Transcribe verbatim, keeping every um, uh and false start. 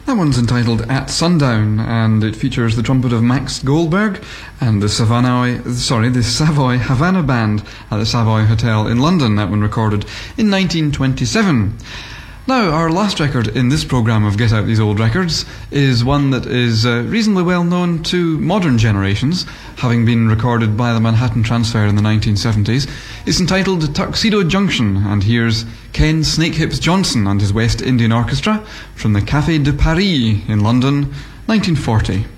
That one's entitled At Sundown, and it features the trumpet of Max Goldberg and the Savoy, sorry, the Savoy Havana Band at the Savoy Hotel in London. That one recorded in nineteen twenty-seven. Now, our last record in this programme of Get Out These Old Records is one that is uh, reasonably well known to modern generations, having been recorded by the Manhattan Transfer in the nineteen seventies. It's entitled Tuxedo Junction, and here's Ken Snakehips Johnson and his West Indian Orchestra from the Café de Paris in London, nineteen forty.